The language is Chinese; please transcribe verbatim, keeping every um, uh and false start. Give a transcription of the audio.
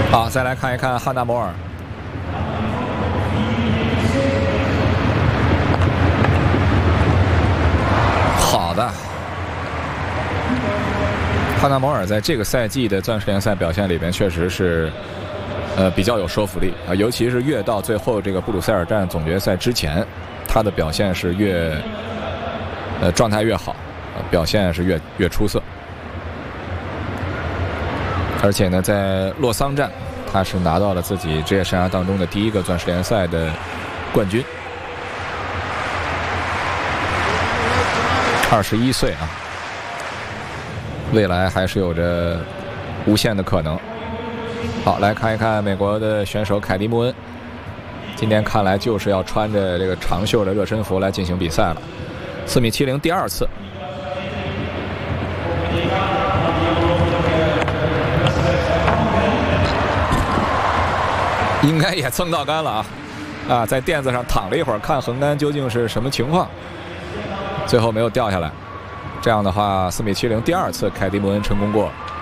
好，再来看一看汉纳摩尔。好的，汉纳摩尔在这个赛季的钻石联赛表现里边，确实是呃比较有说服力啊，尤其是越到最后这个布鲁塞尔站总决赛之前，他的表现是越呃状态越好，呃、表现是越越出色。而且呢，在洛桑站，他是拿到了自己职业生涯当中的第一个钻石联赛的冠军。二十一岁啊，未来还是有着无限的可能。好，来看一看美国的选手凯蒂·穆恩，今天看来就是要穿着这个长袖的热身服来进行比赛了。四米七零，第二次。应该也蹭到杆了啊！啊，在垫子上躺了一会儿，看横杆究竟是什么情况，最后没有掉下来。这样的话，四米七零第二次凯蒂·穆恩成功过。